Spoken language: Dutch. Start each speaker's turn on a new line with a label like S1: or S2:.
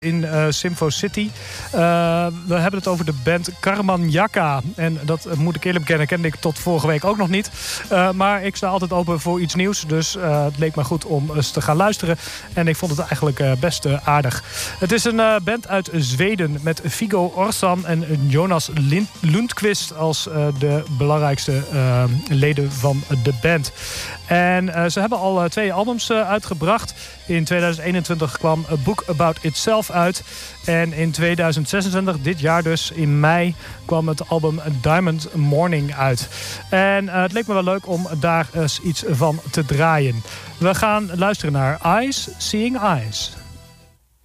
S1: in Symfo City. We hebben het over de band Karmanjaka. En dat moet ik eerlijk bekennen, kende ik tot vorige week ook nog niet. Maar ik sta altijd open voor iets nieuws. Dus het leek me goed om eens te gaan luisteren. En ik vond het eigenlijk best aardig. Het is een band uit Zweden met Viggo Orssan en Jonas Lundqvist als de belangrijkste leden van de band. En ze hebben al 2 albums uitgebracht. In 2021 kwam A Book About Itself uit. En in 2026, dit jaar dus, in mei, kwam het album Diamond Morning uit. En het leek me wel leuk om daar eens iets van te draaien. We gaan luisteren naar Eyes Seeing Eyes.